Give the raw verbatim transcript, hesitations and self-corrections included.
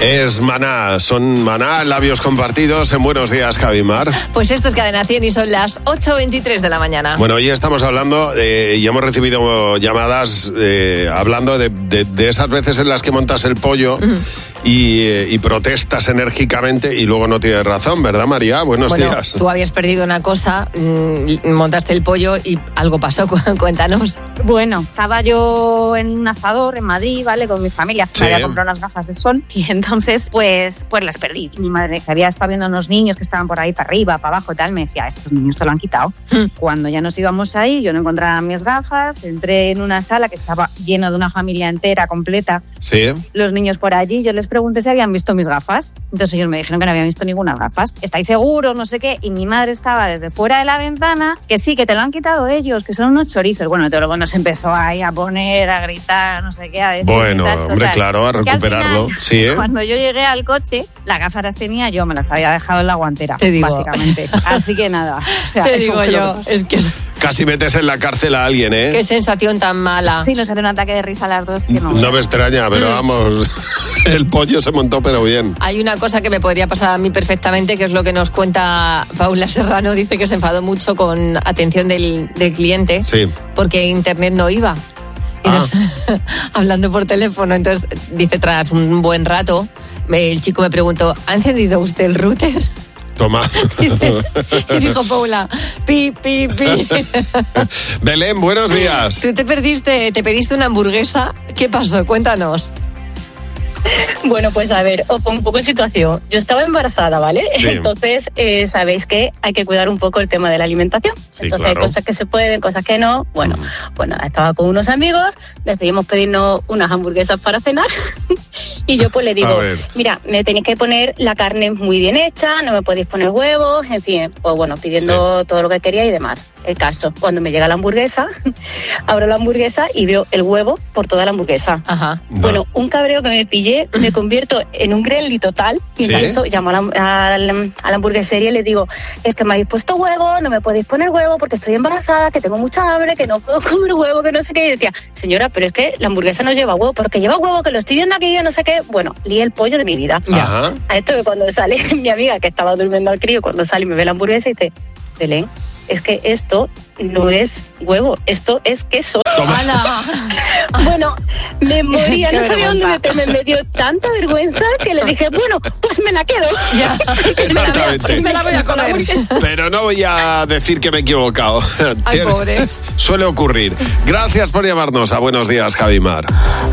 Es Maná, son Maná, labios compartidos en Buenos Días, Javimar. Pues esto es Cadena cien y son las ocho veintitrés de la mañana. Bueno, hoy estamos hablando eh, y hemos recibido llamadas eh, hablando de, de, de esas veces en las que montas el pollo uh-huh. y, eh, y protestas enérgicamente y luego no tienes razón, ¿verdad, María? Buenos bueno, días. Tú habías perdido una cosa, mmm, montaste el pollo y algo pasó, cuéntanos. Bueno, estaba yo en un asador en Madrid, ¿vale? Con mi familia, sí. me había comprado unas gafas de sol y entonces pues, pues las perdí. Mi madre, que había estado viendo unos niños que estaban por ahí para arriba, para abajo y tal, me decía, estos niños te lo han quitado. Hmm. Cuando ya nos íbamos ahí, yo no encontraba mis gafas, entré en una sala que estaba llena de una familia entera, completa. Sí. Los niños por allí, yo les pregunté si habían visto mis gafas. Entonces ellos me dijeron que no habían visto ninguna gafas. ¿Estáis seguros? No sé qué. Y mi madre estaba desde fuera de la ventana, que sí, que te lo han quitado ellos, que son unos chorizos. Bueno, todo lo bueno se empezó ahí a poner, a gritar, no sé qué, a decir. Bueno, tal, hombre, claro, a recuperarlo. Final, sí, ¿eh? Cuando yo llegué al coche, las gafas las tenía yo, me las había dejado en la guantera, te digo. básicamente. Así que nada. O sea, te digo yo, es que... Casi metes en la cárcel a alguien, ¿eh? Qué sensación tan mala. Sí, nos salió un ataque de risa a las dos. Que no, no me extraña, pero vamos, el pollo se montó pero bien. Hay una cosa que me podría pasar a mí perfectamente, que es lo que nos cuenta Paula Serrano. Dice que se enfadó mucho con atención del, del cliente, sí. porque internet no iba. Y ah. nos, hablando por teléfono, entonces dice, tras un buen rato, el chico me preguntó, ¿ha encendido usted el router? Toma. Y dijo Paula, pi, pi, pi. Belén, buenos días. Tú te perdiste, te pediste una hamburguesa. ¿Qué pasó? Cuéntanos. Bueno, pues a ver, os pongo un poco en situación. Yo estaba embarazada, ¿vale? Sí. Entonces, eh, sabéis que hay que cuidar un poco el tema de la alimentación. Sí, Entonces claro. hay cosas que se pueden, cosas que no. Bueno, mm. bueno, estaba con unos amigos, decidimos pedirnos unas hamburguesas para cenar y yo pues le digo, mira, me tenéis que poner la carne muy bien hecha, no me podéis poner huevos, en fin, pues bueno, pidiendo sí. todo lo que quería y demás. El caso, cuando me llega la hamburguesa, abro la hamburguesa y veo el huevo por toda la hamburguesa. Ajá. Bueno, un cabreo que me pillé, me convierto en un gremlin total y ¿Sí? eso, llamo a la, a, la, a la hamburguesería y le digo, es que me habéis puesto huevo, no me podéis poner huevo porque estoy embarazada, que tengo mucha hambre, que no puedo comer huevo, que no sé qué. Y decía, señora, pero es que la hamburguesa no lleva huevo, porque lleva huevo, que lo estoy viendo aquí, yo no sé qué. Bueno, lié el pollo de mi vida. Ajá. A esto que cuando sale mi amiga, que estaba durmiendo al crío, cuando sale y me ve la hamburguesa y dice, Belén, es que esto no es huevo, esto es queso. Bueno, me moría, no sabía dónde meterme, me dio tanta vergüenza que le dije, bueno, pues me la quedo. Ya. Exactamente. Me la voy a comer. Pero no voy a decir que me he equivocado. Ay, pobre. Suele ocurrir. Gracias por llamarnos a Buenos Días, Javimar.